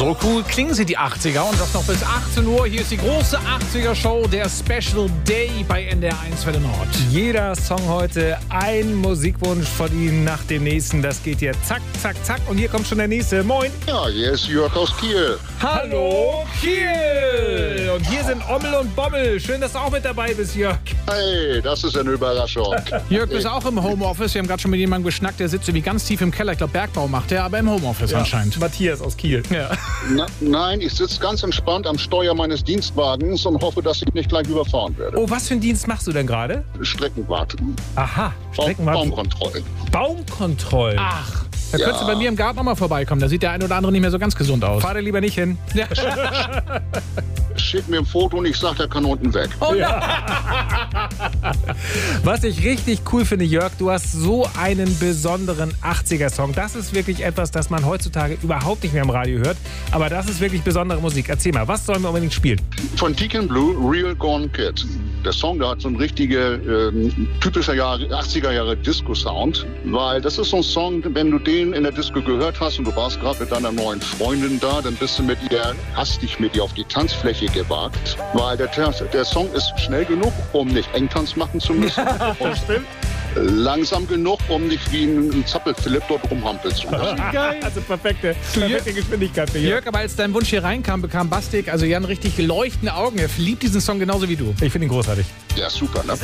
So cool klingen sie, die 80er. Und das noch bis 18 Uhr. Hier ist die große 80er-Show, der Special Day bei NDR1 Welle Nord. Jeder Song heute ein Musikwunsch von Ihnen nach dem nächsten. Das geht hier zack, zack, zack. Und hier kommt schon der nächste. Moin. Ja, hier ist Jörg aus Kiel. Hallo Kiel. Und hier sind Ommel und Bommel. Schön, dass du auch mit dabei bist, Jörg. Hey, das ist eine Überraschung. Jörg, bist auch im Homeoffice. Wir haben gerade schon mit jemandem geschnackt, der sitzt irgendwie ganz tief im Keller. Ich glaube, Bergbau macht er, aber im Homeoffice anscheinend. Matthias aus Kiel. Ja. Nein, ich sitze ganz entspannt am Steuer meines Dienstwagens und hoffe, dass ich nicht gleich überfahren werde. Oh, was für einen Dienst machst du denn gerade? Streckenwart. Aha, Streckenwart. Baumkontrollen. Baumkontrollen. Ach, da könntest du bei mir im Garten auch mal vorbeikommen. Da sieht der ein oder andere nicht mehr so ganz gesund aus. Fahr da lieber nicht hin. Ja. Schick mir ein Foto und ich sag, der kann unten weg. Oh, Was ich richtig cool finde, Jörg, du hast so einen besonderen 80er-Song. Das ist wirklich etwas, das man heutzutage überhaupt nicht mehr im Radio hört. Aber das ist wirklich besondere Musik. Erzähl mal, was sollen wir unbedingt spielen? Von Deacon Blue, Real Gone Kid. Der Song, der hat so einen richtigen, typischer 80er Jahre Disco-Sound. Weil das ist so ein Song, wenn du den in der Disco gehört hast und du warst gerade mit deiner neuen Freundin da, dann bist du hast dich mit ihr auf die Tanzfläche gewagt. Weil der Song ist schnell genug, um nicht Engtanz machen zu müssen. Und Stimmt. langsam genug, um nicht wie ein Zappel-Philipp dort rumhampeln zu müssen. geil. Also perfekte Geschwindigkeit für Jörg. Jörg, aber als dein Wunsch hier reinkam, bekam Bastik, also Jan, richtig leuchtende Augen. Er liebt diesen Song genauso wie du. Ich finde ihn großartig. Ja, super, ne?